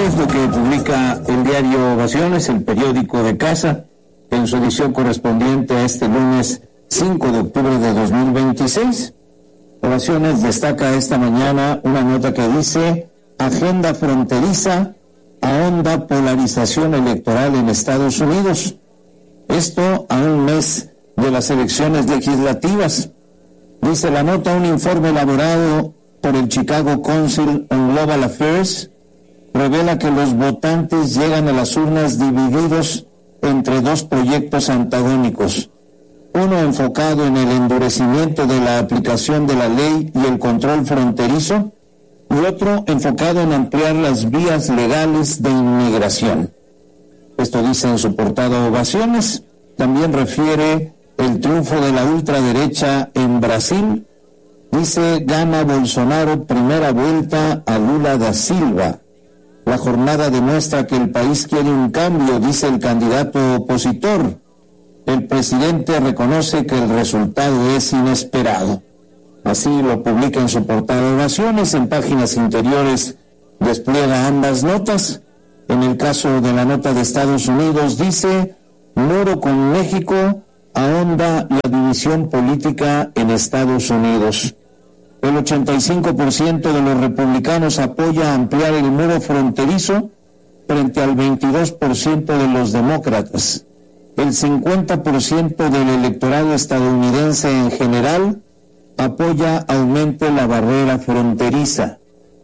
es lo que publica el diario Ovaciones, el periódico de casa, en su edición correspondiente a este lunes 5 de octubre de 2026. Ovaciones destaca esta mañana una nota que dice: agenda fronteriza ahonda polarización electoral en Estados Unidos. Esto a un mes de las elecciones legislativas. Dice la nota, un informe elaborado por el Chicago Council on Global Affairs revela que los votantes llegan a las urnas divididos entre dos proyectos antagónicos. Uno enfocado en el endurecimiento de la aplicación de la ley y el control fronterizo, y otro enfocado en ampliar las vías legales de inmigración. Esto dice en su portada Ovaciones. También refiere el triunfo de la ultraderecha en Brasil. Dice: gana Bolsonaro primera vuelta a Lula da Silva. La jornada demuestra que el país quiere un cambio, dice el candidato opositor. El presidente reconoce que el resultado es inesperado. Así lo publica en su portada Ovaciones. En páginas interiores despliega ambas notas. En el caso de la nota de Estados Unidos dice: muro con México ahonda la división política en Estados Unidos. El 85% de los republicanos apoya ampliar el muro fronterizo frente al 22% de los demócratas. El 50% del electorado estadounidense en general apoya aumente la barrera fronteriza.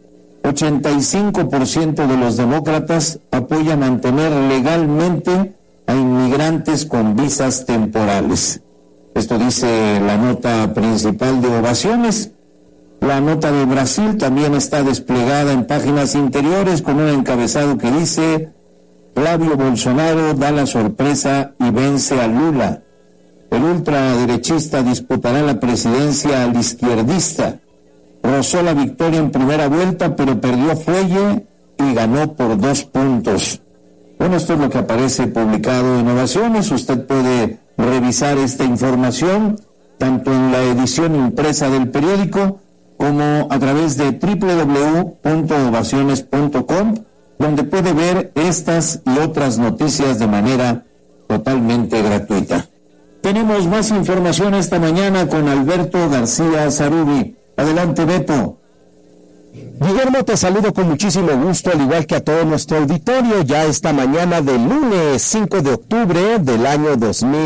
85% de los demócratas apoya mantener legalmente a inmigrantes con visas temporales. Esto dice la nota principal de Ovaciones. La nota de Brasil también está desplegada en páginas interiores con un encabezado que dice: Flávio Bolsonaro da la sorpresa y vence a Lula. El ultraderechista disputará la presidencia al izquierdista. Rozó la victoria en primera vuelta, pero perdió fuelle y ganó por 2 puntos. Bueno, esto es lo que aparece publicado en Ovaciones. Usted puede revisar esta información tanto en la edición impresa del periódico como a través de www.ovaciones.com, donde puede ver estas y otras noticias de manera totalmente gratuita. Tenemos más información esta mañana con Alberto García Zarubi. Adelante, Beto. Guillermo, te saludo con muchísimo gusto, al igual que a todo nuestro auditorio, ya esta mañana del lunes 5 de octubre del año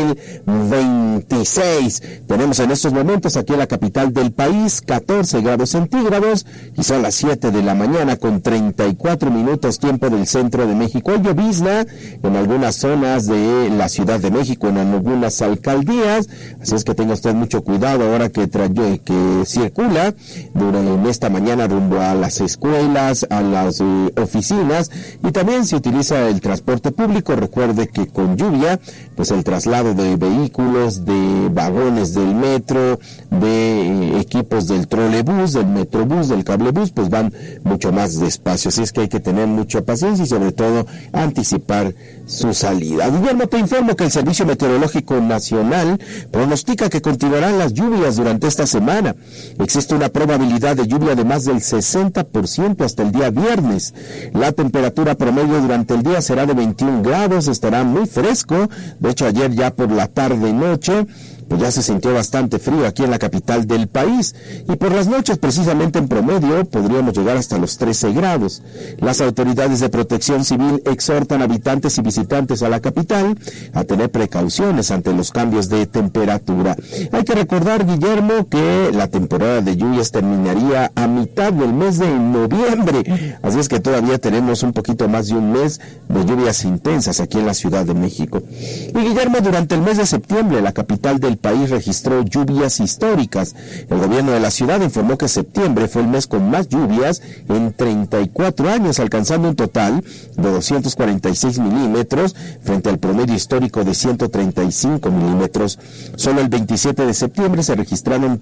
2026. Tenemos en estos momentos aquí en la capital del país 14 grados centígrados y son las 7 de la mañana con 34 minutos tiempo del centro de México. Hay llovizna en algunas zonas de la Ciudad de México, en algunas alcaldías, así es que tenga usted mucho cuidado ahora que circula en esta mañana rumbo a las escuelas, a las oficinas, y también se utiliza el transporte público. Recuerde que con lluvia, pues el traslado de vehículos, de vagones del metro, de equipos del trolebús, del metrobús, del cablebús, pues van mucho más despacio, así es que hay que tener mucha paciencia y sobre todo anticipar su salida. Guillermo, te informo que el Servicio Meteorológico Nacional pronostica que continuarán las lluvias durante esta semana. Existe una probabilidad de lluvia de más del 60% hasta el día viernes. La temperatura promedio durante el día será de 21 grados, estará muy fresco. De hecho, ayer ya por la tarde y noche pues ya se sintió bastante frío aquí en la capital del país, y por las noches precisamente en promedio podríamos llegar hasta los 13 grados. Las autoridades de protección civil exhortan a habitantes y visitantes a la capital a tener precauciones ante los cambios de temperatura. Hay que recordar, Guillermo, que la temporada de lluvias terminaría a mitad del mes de noviembre, así es que todavía tenemos un poquito más de un mes de lluvias intensas aquí en la Ciudad de México. Y Guillermo, durante el mes de septiembre la capital del país registró lluvias históricas. El gobierno de la ciudad informó que septiembre fue el mes con más lluvias en 34 años, alcanzando un total de 246 milímetros frente al promedio histórico de 135 milímetros. Solo el 27 de septiembre se registraron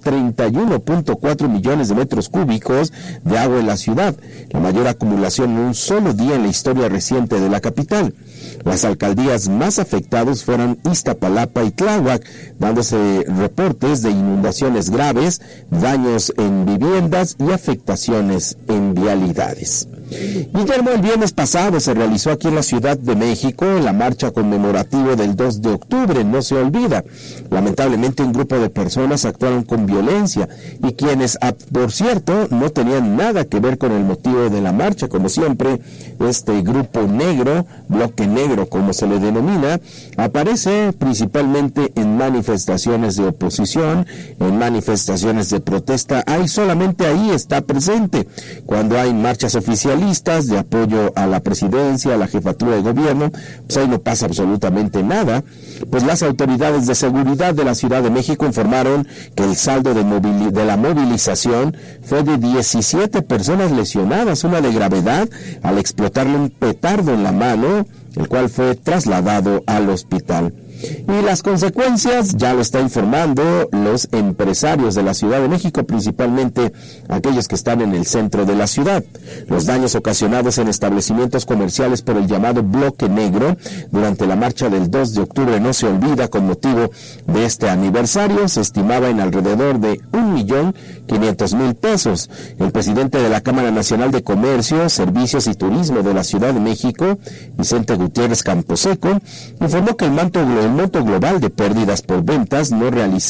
31.4 millones de metros cúbicos de agua en la ciudad, la mayor acumulación en un solo día en la historia reciente de la capital. Las alcaldías más afectadas fueron Iztapalapa y Tláhuac, dándose reportes de inundaciones graves, daños en viviendas y afectaciones en vialidades. Guillermo, el viernes pasado se realizó aquí en la Ciudad de México la marcha conmemorativa del 2 de octubre, no se olvida. Lamentablemente un grupo de personas actuaron con violencia y quienes, por cierto, no tenían nada que ver con el motivo de la marcha, como siempre, este grupo negro, bloque negro como se le denomina, aparece principalmente en manifestaciones de oposición, en manifestaciones de protesta, solamente ahí está presente. Cuando hay marchas oficiales de apoyo a la presidencia, a la jefatura de gobierno, pues ahí no pasa absolutamente nada. Pues las autoridades de seguridad de la Ciudad de México informaron que el saldo de la movilización fue de 17 personas lesionadas, una de gravedad, al explotarle un petardo en la mano, el cual fue trasladado al hospital. Y las consecuencias ya lo está informando los empresarios de la Ciudad de México, principalmente aquellos que están en el centro de la ciudad. Los daños ocasionados en establecimientos comerciales por el llamado bloque negro durante la marcha del 2 de octubre no se olvida con motivo de este aniversario se estimaba en alrededor de 1.500.000 pesos. El presidente de la Cámara Nacional de Comercio, Servicios y Turismo de la Ciudad de México, Vicente Gutiérrez Camposeco, informó que el monto global de pérdidas por ventas no realizadas